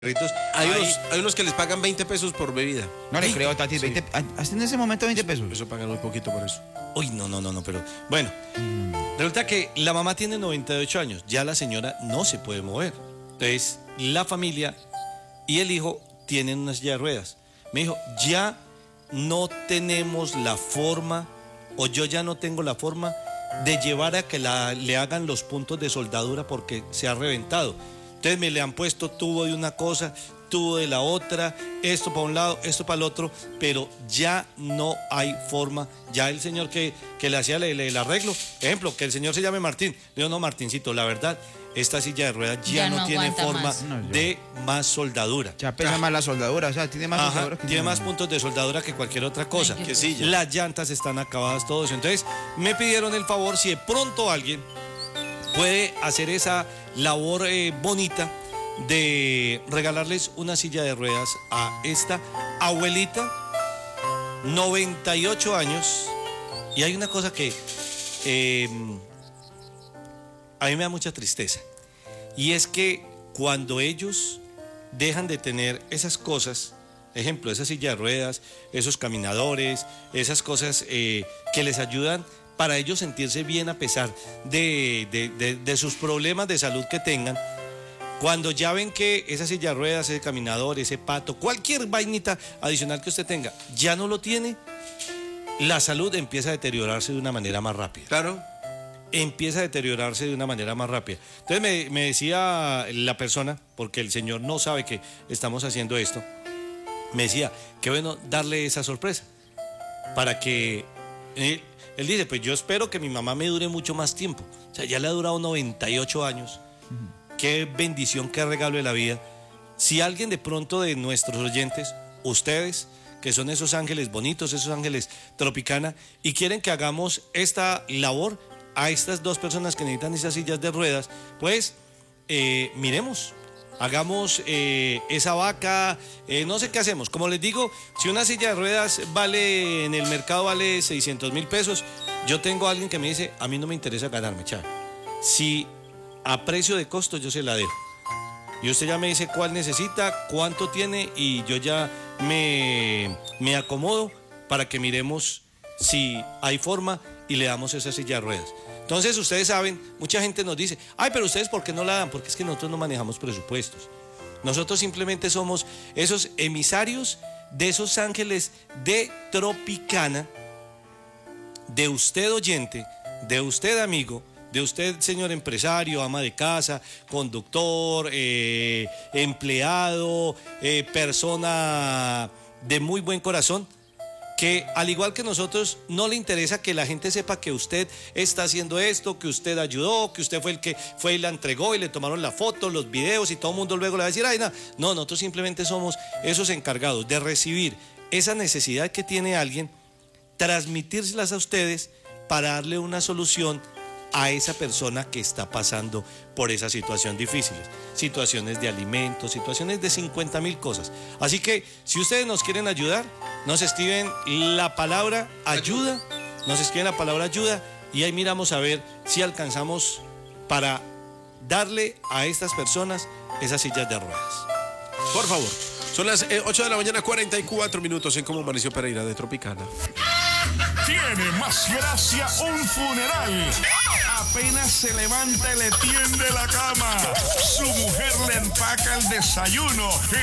Hay unos que les pagan 20 pesos por bebida. No le creo, Tati, 20, hasta en ese momento 20 pesos. Eso pagan muy poquito por eso. Uy, no, pero bueno, resulta que la mamá tiene 98 años, ya la señora no se puede mover. Entonces, la familia y el hijo tienen una silla de ruedas. Me dijo, ya no tenemos la forma, o yo ya no tengo la forma de llevar a que le hagan los puntos de soldadura porque se ha reventado. Entonces me le han puesto tubo de una cosa, tubo de la otra, esto para un lado, esto para el otro, pero ya no hay forma. Ya el señor que le hacía el arreglo, ejemplo, que el señor se llame Martín. Le digo, no, Martincito, la verdad, esta silla de ruedas ya no tiene forma de más soldadura. Ya pesa más la soldadura, o sea, tiene más soldadura. Tiene más puntos de soldadura que cualquier otra cosa. ¿Qué silla? Las llantas están acabadas, todo eso. Entonces, me pidieron el favor, si de pronto alguien puede hacer esa labor bonita de regalarles una silla de ruedas a esta abuelita, 98 años. Y hay una cosa que a mí me da mucha tristeza, y es que cuando ellos dejan de tener esas cosas, ejemplo, esa silla de ruedas, esos caminadores, esas cosas que les ayudan para ellos sentirse bien a pesar de sus problemas de salud que tengan, cuando ya ven que esa silla de ruedas, ese caminador, ese pato, cualquier vainita adicional que usted tenga, ya no lo tiene, la salud empieza a deteriorarse de una manera más rápida. Claro. Empieza a deteriorarse de una manera más rápida. Entonces me decía la persona, porque el señor no sabe que estamos haciendo esto, me decía, qué bueno darle esa sorpresa, para que... Él dice, pues yo espero que mi mamá me dure mucho más tiempo. O sea, ya le ha durado 98 años. Qué bendición, qué regalo de la vida. Si alguien de pronto de nuestros oyentes, ustedes, que son esos ángeles bonitos, esos ángeles Tropicana, y quieren que hagamos esta labor a estas dos personas que necesitan esas sillas de ruedas, pues miremos. Hagamos esa vaca, no sé qué hacemos. Como les digo, si una silla de ruedas vale, en el mercado vale 600,000 pesos, yo tengo a alguien que me dice, a mí no me interesa ganarme, chavo. Si a precio de costo yo se la dejo. Y usted ya me dice cuál necesita, cuánto tiene, y yo ya me acomodo para que miremos si hay forma y le damos esa silla de ruedas. Entonces, ustedes saben, mucha gente nos dice, ay, pero ustedes ¿por qué no la dan? Porque es que nosotros no manejamos presupuestos. Nosotros simplemente somos esos emisarios de esos ángeles de Tropicana, de usted oyente, de usted amigo, de usted señor empresario, ama de casa, conductor, empleado, persona de muy buen corazón, que al igual que nosotros no le interesa que la gente sepa que usted está haciendo esto, que usted ayudó, que usted fue el que fue y la entregó y le tomaron la foto, los videos, y todo el mundo luego le va a decir, ay, no, nosotros simplemente somos esos encargados de recibir esa necesidad que tiene alguien, transmitírselas a ustedes para darle una solución a esa persona que está pasando por esa situación difícil, situaciones de alimentos, situaciones de 50,000 cosas. Así que si ustedes nos quieren ayudar, nos escriben la palabra ayuda, y ahí miramos a ver si alcanzamos para darle a estas personas esas sillas de ruedas. Por favor. Son las 8 de la mañana, 44 minutos en Cómo Amaneció Pereira de Tropicana. Tiene más gracia un funeral. Apenas se levanta y le tiende la cama. Su mujer le empaca el desayuno.